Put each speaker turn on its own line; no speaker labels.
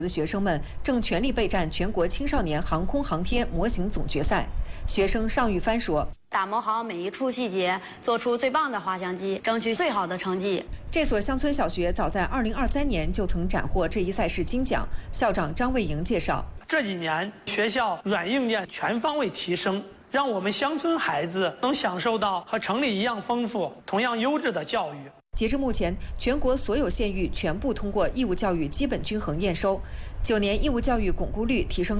的学生们正全力备战全国青少年航空航天模型总决赛。学生尚玉帆说：“
打磨好每一处细节，做出最棒的滑翔机，争取最好的成绩。”
这所乡村小学早在2023年就曾斩获这一赛事金奖。校长张卫营介绍：“
这几年学校软硬件全方位提升，让我们乡村孩子能享受到和城里一样丰富、同样优质的教育。”
截至目前，全国所有县域全部通过义务教育基本均衡验收，9年义务教育巩固率提升。